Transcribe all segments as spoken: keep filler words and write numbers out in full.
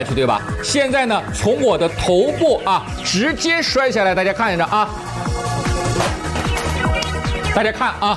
对吧？现在呢，从我的头部啊直接摔下来，大家看着啊，大家看啊，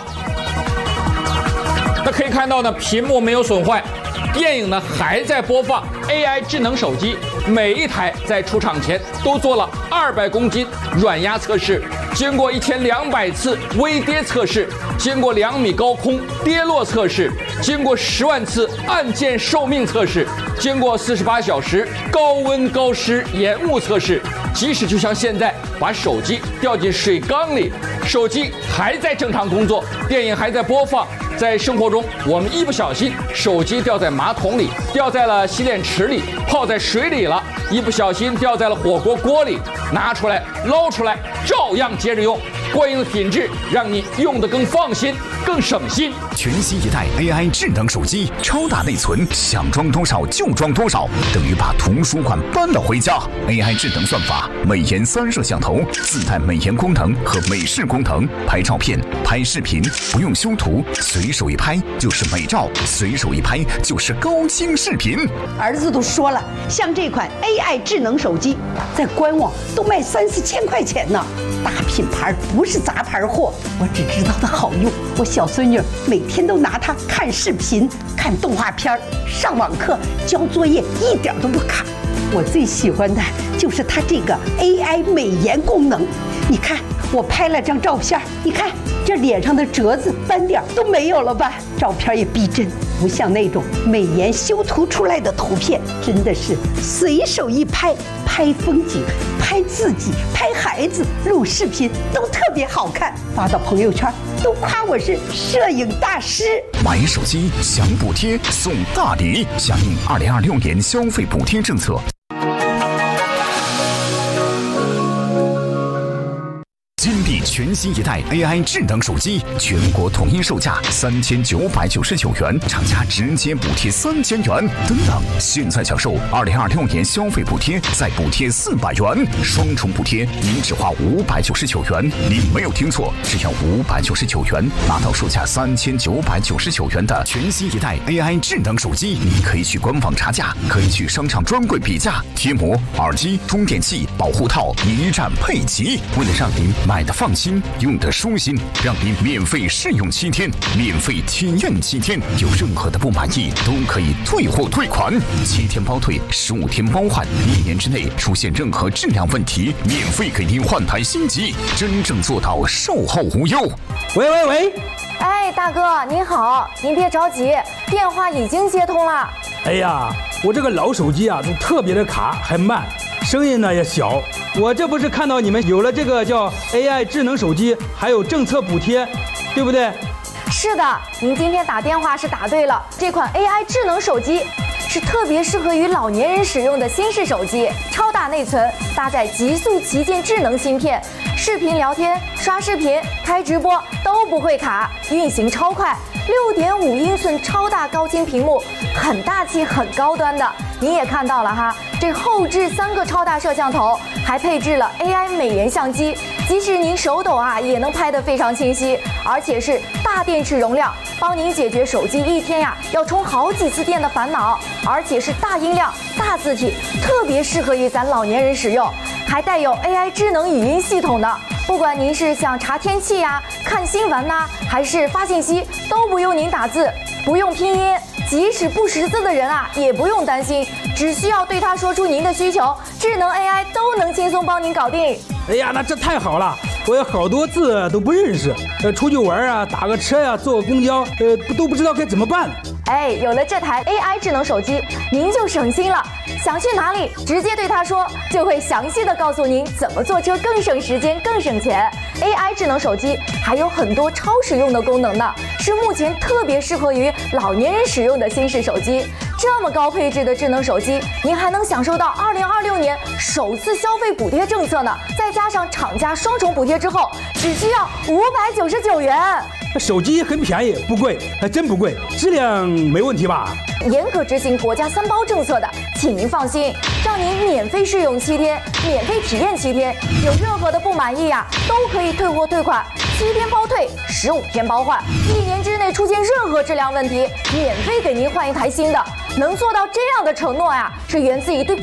那可以看到呢，屏幕没有损坏，电影呢还在播放。A I 智能手机每一台在出厂前都做了二百公斤软压测试，经过一千两百次微跌测试，经过两米高空跌落测试，经过十万次按键寿命测试，经过四十八小时高温高湿延误测试。即使就像现在把手机掉进水缸里，手机还在正常工作，电影还在播放。在生活中，我们一不小心手机掉在马桶里，掉在了洗脸池里，泡在水里了，一不小心掉在了火锅锅里，拿出来捞出来，照样接着用。过硬的品质让你用得更放心，更省心。 全新一代 A I 智能手机，超大内存，想装多少就装多少，等于把图书馆搬了回家。A I 智能算法，美颜三摄像头，自带美颜功能和美视功能，拍照片、拍视频不用修图，随手一拍就是美照，随手一拍就是高清视频。 儿子都说了，像这款 A I 智能手机，在官网都卖三四千块钱呢，大品牌不是杂牌货。我只知道它好用，我小孙女每天都拿它看视频、看动画片、上网课、交作业，一点都不卡。我最喜欢的就是它这个 A I 美颜功能。你看，我拍了张照片，你看这脸上的褶子、斑点都没有了吧？照片也逼真，不像那种美颜修图出来的图片，真的是随手一拍，拍风景、拍自己、拍孩子、录视频都特别好看，发到朋友圈都夸我是摄影大师。 买手机享补贴送大礼，响应二零二六年消费补贴政策。金币全新一代 A I 智能手机，全国统一售价三千九百九十九元，厂家直接补贴三千元。等等，现在享受二零二六年消费补贴，再补贴四百元，双重补贴，您只花五百九十九元。您没有听错，只要五百九十九元，拿到售价三千九百九十九元的全新一代 A I 智能手机。您可以去官网查价，可以去商场专柜比价，贴膜、耳机、充电器、保护套一站配齐。为了让您买的放心，用的舒心，让您免费试用七天，免费体验七天，有任何的不满意都可以退货退款，七天包退，十五天包换，一年之内出现任何质量问题，免费给您换台新机，真正做到售后无忧。 喂喂喂， 哎，大哥您好，您别着急，电话已经接通了。 哎呀，我这个老手机啊，都特别的卡，还慢，声音呢也小。我这不是看到你们有了这个叫 A I 智能手机，还有政策补贴，对不对？ 是的，您今天打电话是打对了。这款 A I 智能手机是特别适合于老年人使用的新式手机，超大内存，搭载极速旗舰智能芯片，视频聊天、刷视频、开直播都不会卡，运行超快。六点五英寸超大高清屏幕，很大气、很高端的。您也看到了哈，这后置三个超大摄像头，还配置了 A I 美颜相机，即使您手抖啊，也能拍得非常清晰，而且是大电池容量，帮您解决手机一天呀要充好几次电的烦恼，而且是大音量、大字体，特别适合于咱老年人使用，还带有 A I 智能语音系统的。不管您是想查天气呀、看新闻呐、啊，还是发信息，都不用您打字，不用拼音，即使不识字的人啊，也不用担心，只需要对他说出您的需求，智能 A I 都能轻松帮您搞定。 哎呀，那这太好了！我有好多字都不认识，呃，出去玩啊，打个车呀、啊，坐个公交，呃，都不知道该怎么办。 哎，有了这台 A I 智能手机，您就省心了。想去哪里，直接对他说，就会详细的告诉您怎么坐车更省时间、更省钱。A I 智能手机还有很多超实用的功能呢，是目前特别适合于老年人使用的新式手机。这么高配置的智能手机，您还能享受到二零二六年首次消费补贴政策呢，再加上厂家双重补贴之后，只需要五百九十九元。 手机很便宜，不贵，还真不贵，质量没问题吧？ 严格执行国家三包政策的，请您放心，让您免费试用七天，免费体验七天，有任何的不满意呀、啊，都可以退货退款，七天包退，十五天包换，一年之内出现任何质量问题，免费给您换一台新的。 能做到这样的承诺呀，是源自于对